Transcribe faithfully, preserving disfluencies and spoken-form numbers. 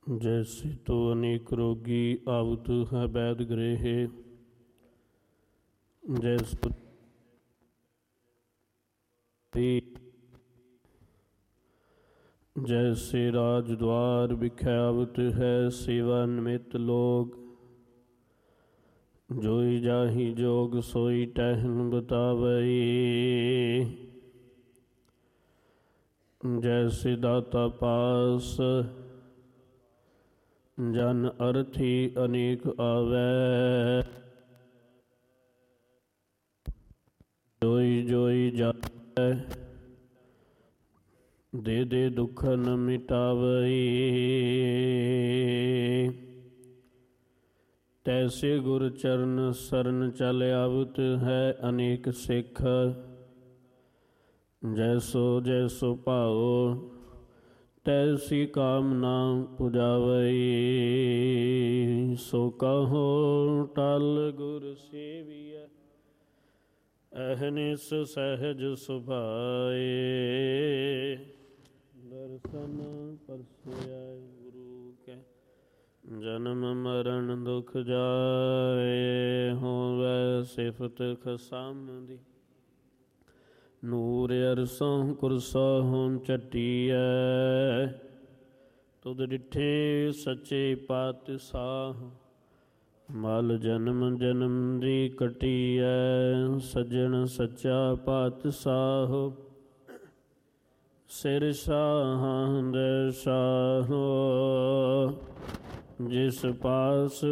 जैसे तो अनेक रोगी आवत है वैद गृह, जैसे जैसे राजद्वार विख्यावत है सेवा निमित्त लोग, जोई जाहि जोग सोई टहन बतावई। जैसे दाता पास जन अर्थी अनेक आवै, जोई जोई जावै दे दे दुखन मिटावई। तैसे गुर चरण सरन चल आवत है अनेक सिख, जैसो जैसो भाओ तैसी कामना पुजावई। सो कहो टल गुर सेविय, अहनिस सहज सुभाए। दर्शन परसोया गुरु के, जन्म मरण दुख जाए। होवै सिफत खसामदी, नूर अरसों कुरसों चटिया। तुद डिठे सच्चे पातशाह, मल जन्म जन्म दी कटिया। सज्जन सच्चा पातशाह, सिर शाह दे शाह। जिस पास